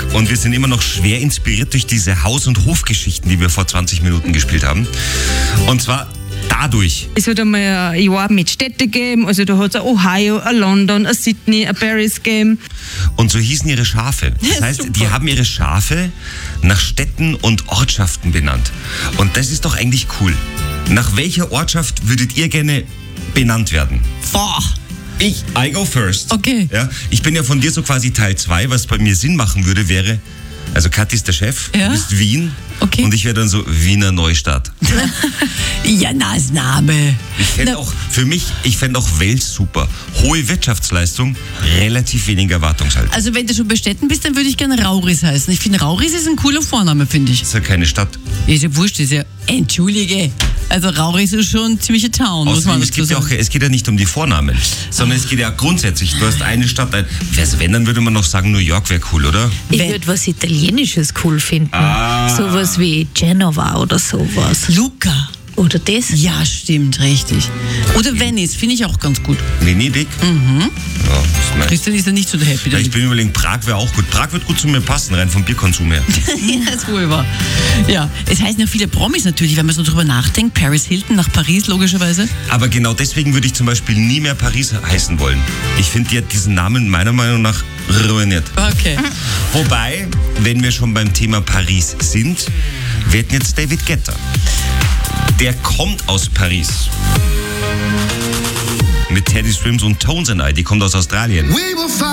Und wir sind immer noch schwer inspiriert durch diese Haus- und Hofgeschichten, die wir vor 20 Minuten gespielt haben. Und zwar dadurch. Es hat einmal ein Jahr mit Städte gegeben, also da hat es ein Ohio, ein London, ein Sydney, ein Paris gegeben. Und so hießen ihre Schafe. Das heißt, die haben ihre Schafe nach Städten und Ortschaften benannt. Und das ist doch eigentlich cool. Nach welcher Ortschaft würdet ihr gerne benannt werden? Boah. I go first. Okay. Ja, ich bin ja von dir so quasi Teil 2, was bei mir Sinn machen würde, wäre, also Kathi ist der Chef, Ja. du bist Wien Okay. und ich wäre dann so Wiener Neustadt. Ja, na, als Name. Ich fände auch Wels super. Hohe Wirtschaftsleistung, relativ wenig Erwartungshaltung. Also wenn du schon bei Städten bist, dann würde ich gerne Rauris heißen. Ich finde, Rauris ist ein cooler Vorname, finde ich. Das ist ja keine Stadt. Ist ja wurscht, ist ja, entschuldige. Also Rauris ist schon ein ziemlicher Town, muss man Außerdem, dazu sagen. es geht ja nicht um die Vornamen, sondern es geht ja grundsätzlich. Du hast eine Stadt, wenn, dann würde man noch sagen, New York wäre cool, oder? Ich würde was Italienisches cool finden. Ah. Sowas wie Genova oder sowas. Luca. Oder das? Ja, stimmt, richtig. Oder Venice, finde ich auch ganz gut. Venedig? Ja, das ist nice. Christian ist ja nicht so der Happy. Ja, ich bin überlegen, Prag wäre auch gut. Prag wird gut zu mir passen, rein vom Bierkonsum her. Ja, ist wohl wahr. Ja, es heißen ja viele Promis natürlich, wenn man so drüber nachdenkt. Paris Hilton nach Paris, logischerweise. Aber genau deswegen würde ich zum Beispiel nie mehr Paris heißen wollen. Ich finde, die hat diesen Namen meiner Meinung nach ruiniert. Okay. Wobei, wenn wir schon beim Thema Paris sind, wir hätten jetzt David Guetta. Der kommt aus Paris. Mit Teddy Swims und Tones and I, die kommt aus Australien.